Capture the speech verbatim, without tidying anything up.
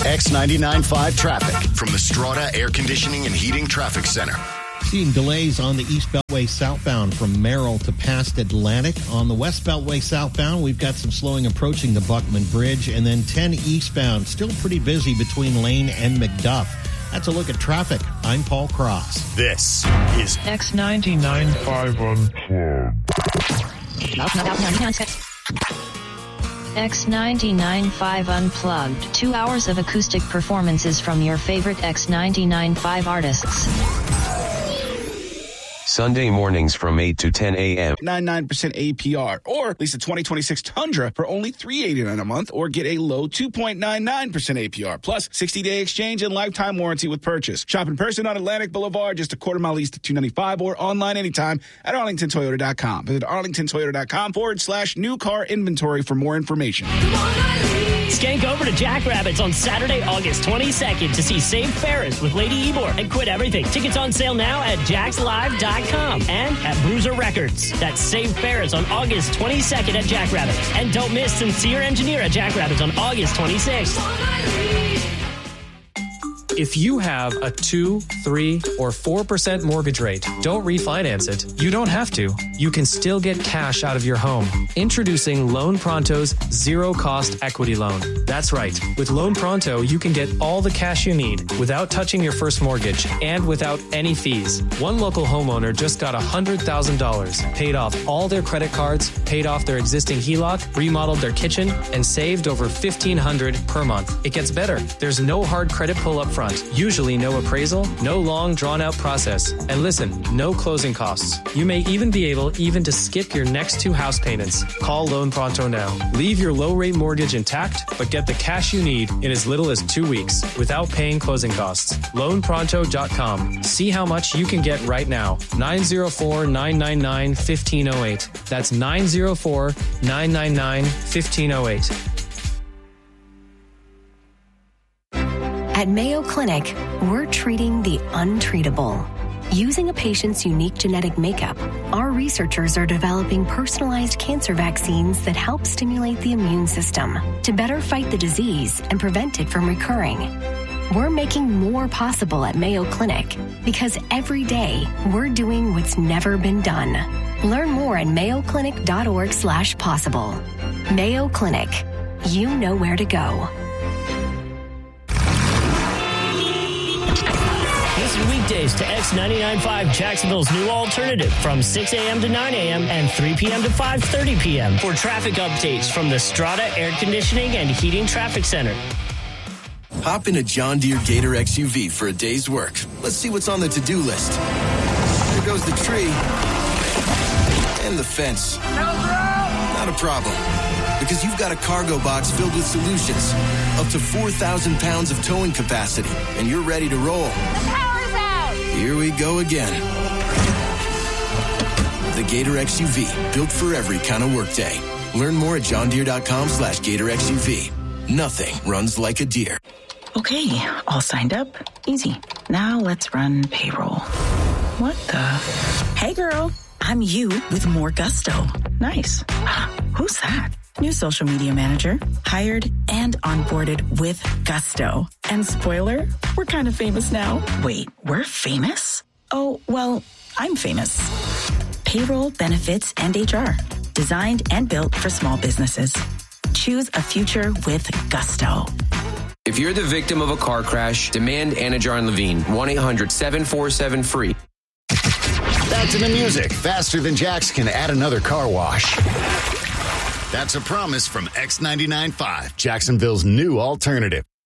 X ninety-nine point five traffic from the Strata Air Conditioning and Heating Traffic Center. Seeing delays on the East Beltway southbound from Merrill to past Atlantic. On the West Beltway southbound, we've got some slowing approaching the Buckman Bridge. And then ten eastbound, still pretty busy between Lane and McDuff. That's a look at traffic. I'm Paul Cross. This is X ninety-nine point five Unplugged. X ninety-nine point five Unplugged. Two hours of acoustic performances from your favorite X ninety-nine point five artists. Sunday mornings from eight to ten a.m. ninety-nine percent A P R. Or lease a twenty twenty-six Tundra for only three hundred eighty-nine dollars a month, or get a low two point nine nine percent A P R. Plus sixty-day exchange and lifetime warranty with purchase. Shop in person on Atlantic Boulevard, just a quarter mile east of two ninety-five, or online anytime at arlington toyota dot com. Visit arlington toyota dot com forward slash new car inventory for more information. Skank over to Jackrabbits on Saturday, August twenty-second to see Save Ferris with Lady Ebor and Quit Everything. Tickets on sale now at jacks live dot com and at Bruiser Records. That's Save Ferris on August twenty-second at Jackrabbits. And don't miss Sincere Engineer at Jackrabbits on August twenty-sixth. If you have a two, three, or four percent mortgage rate, don't refinance it. You don't have to. You can still get cash out of your home. Introducing Loan Pronto's zero-cost equity loan. That's right. With Loan Pronto, you can get all the cash you need without touching your first mortgage and without any fees. One local homeowner just got one hundred thousand dollars, paid off all their credit cards, paid off their existing H E L O C, remodeled their kitchen, and saved over fifteen hundred dollars per month. It gets better. There's no hard credit pull up front. Usually no appraisal, no long drawn-out process, and listen, no closing costs. You may even be able even to skip your next two house payments. Call Loan Pronto now. Leave your low-rate mortgage intact, but get the cash you need in as little as two weeks without paying closing costs. loan pronto dot com. See how much you can get right now. nine oh four, nine nine nine, one five oh eight. That's nine oh four, nine nine nine, one five oh eight. At Mayo Clinic, we're treating the untreatable. Using a patient's unique genetic makeup, our researchers are developing personalized cancer vaccines that help stimulate the immune system to better fight the disease and prevent it from recurring. We're making more possible at Mayo Clinic because every day we're doing what's never been done. Learn more at mayo clinic dot org slash possible. Mayo Clinic. You know where to go. Listen weekdays to X ninety-nine point five, Jacksonville's new alternative, from six a.m. to nine a.m. and three p.m. to five thirty p.m. for traffic updates from the Strata Air Conditioning and Heating Traffic Center. Hop in a John Deere Gator X U V for a day's work. Let's see what's on the to-do list. There goes the tree. And the fence. Not a problem. Because you've got a cargo box filled with solutions. Up to four thousand pounds of towing capacity. And you're ready to roll. The power's out! Here we go again. The Gator X U V. Built for every kind of workday. Learn more at john deere dot com slash gator X U V. Nothing runs like a deer. Okay, all signed up. Easy. Now let's run payroll. What the? Hey, girl. I'm you with more gusto. Nice. Who's that? New social media manager. Hired and onboarded with gusto. And spoiler, we're kind of famous now. Wait, we're famous? Oh, well, I'm famous. Payroll, benefits, and H R. Designed and built for small businesses. Choose a future with gusto. If you're the victim of a car crash, demand Anajar and Levine. one eight hundred seven four seven free. Back to the music. Faster than Jax can add another car wash. That's a promise from X ninety-nine point five, Jacksonville's new alternative.